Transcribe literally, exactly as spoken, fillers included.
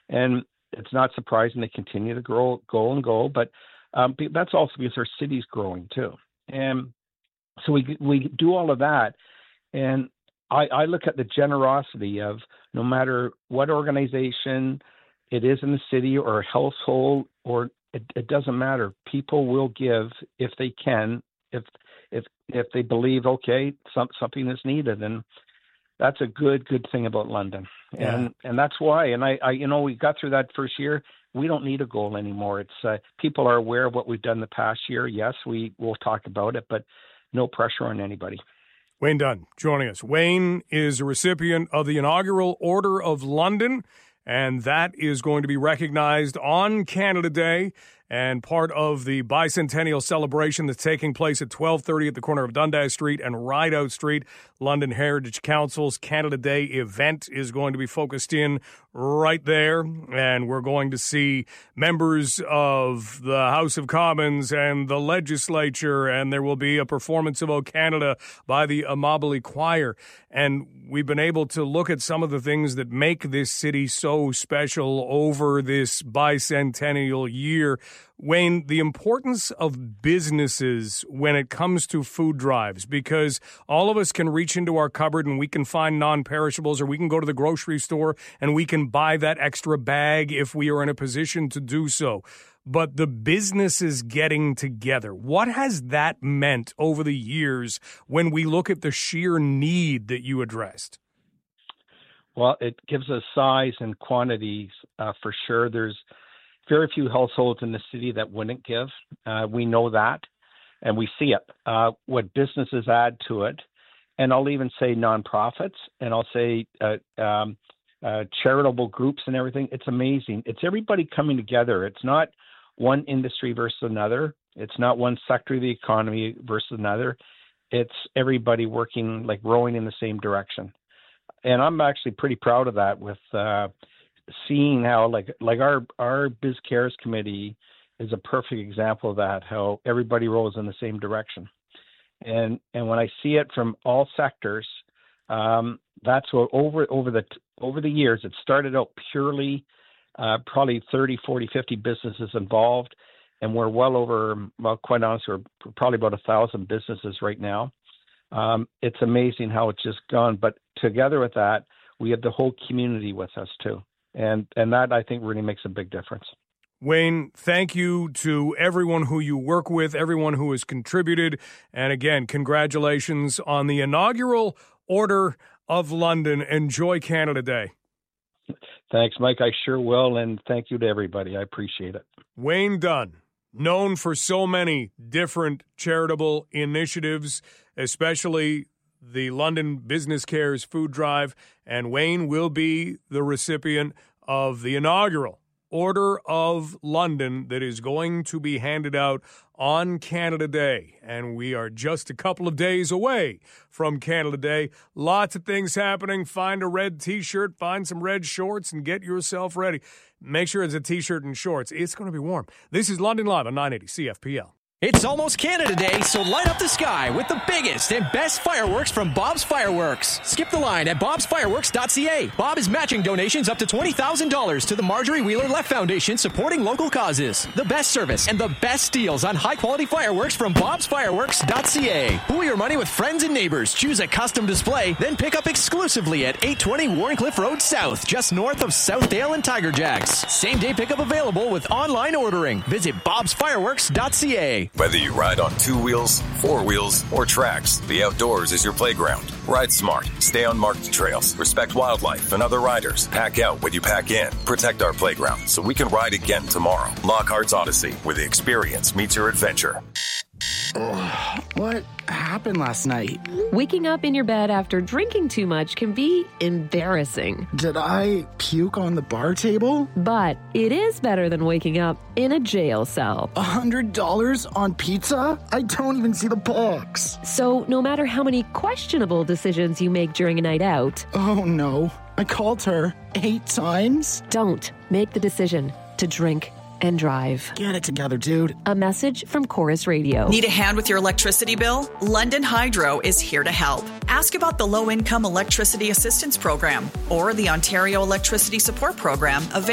And it's not surprising they continue to grow, go and go, but um, that's also because our city's growing too. And so we we do all of that. And I, I look at the generosity of no matter what organization it is in the city or a household, or it, it doesn't matter. People will give if they can, if if if they believe, okay, some, something is needed. And that's a good, good thing about London. Yeah. And and that's why. And I, I, you know, we got through that first year. We don't need a goal anymore. It's uh, people are aware of what we've done the past year. Yes, we will talk about it, but no pressure on anybody. Wayne Dunn joining us. Wayne is a recipient of the inaugural Order of London, and that is going to be recognized on Canada Day and part of the bicentennial celebration that's taking place at twelve thirty at the corner of Dundas Street and Rideout Street. London Heritage Council's Canada Day event is going to be focused in right there, and we're going to see members of the House of Commons and the legislature, and there will be a performance of O Canada by the Amabile Choir. And we've been able to look at some of the things that make this city so special over this bicentennial year. Wayne, the importance of businesses when it comes to food drives, because all of us can reach into our cupboard and we can find non-perishables, or we can go to the grocery store and we can buy that extra bag if we are in a position to do so. But the businesses getting together, what has that meant over the years when we look at the sheer need that you addressed? Well, it gives us size and quantities uh, for sure. There's very few households in the city that wouldn't give. Uh, we know that, and we see it. Uh, what businesses add to it, and I'll even say nonprofits, and I'll say uh, um, uh, charitable groups and everything. It's amazing. It's everybody coming together. It's not one industry versus another. It's not one sector of the economy versus another. It's everybody working, like rowing in the same direction. And I'm actually pretty proud of that, with uh, seeing how like like our our Biz Cares committee is a perfect example of that, how everybody rows in the same direction. And and when I see it from all sectors, um, that's what over over the over the years, it started out purely uh, probably thirty, forty, fifty businesses involved, and we're well over, well, quite honestly, we're probably about a thousand businesses right now. Um, it's amazing how it's just gone. But together with that, we have the whole community with us too. And and that, I think, really makes a big difference. Wayne, thank you to everyone who you work with, everyone who has contributed. And again, congratulations on the inaugural Order of London. Enjoy Canada Day. Thanks, Mike. I sure will. And thank you to everybody. I appreciate it. Wayne Dunn, known for so many different charitable initiatives, especially the London Business Cares food drive, and Wayne will be the recipient of the inaugural Order of London that is going to be handed out on Canada Day. And we are just a couple of days away from Canada Day. Lots of things happening. Find a red T-shirt, find some red shorts, and get yourself ready. Make sure it's a T-shirt and shorts. It's going to be warm. This is London Live on nine eighty C F P L. It's almost Canada Day, so light up the sky with the biggest and best fireworks from Bob's Fireworks. Skip the line at bobs fireworks dot c a. Bob is matching donations up to twenty thousand dollars to the Marjorie Wheeler Left Foundation, supporting local causes. The best service and the best deals on high-quality fireworks from bobs fireworks dot c a. Pool your money with friends and neighbors. Choose a custom display, then pick up exclusively at eight twenty Warrencliffe Road South, just north of Southdale and Tiger Jacks. Same-day pickup available with online ordering. Visit bobs fireworks dot c a. Whether you ride on two wheels, four wheels, or tracks, the outdoors is your playground. Ride smart, stay on marked trails, respect wildlife and other riders. Pack out when you pack in. Protect our playground so we can ride again tomorrow. Lockhart's Odyssey, where the experience meets your adventure. Oh, what happened last night? Waking up in your bed after drinking too much can be embarrassing. Did I puke on the bar table? But it is better than waking up in a jail cell. A hundred dollars on pizza? I don't even see the box. So no matter how many questionable decisions you make during a night out... Oh no, I called her eight times? Don't make the decision to drink and drive. Get it together, dude. A message from Chorus Radio. Need a hand with your electricity bill? London Hydro is here to help. Ask about the Low Income Electricity Assistance Program or the Ontario Electricity Support Program, available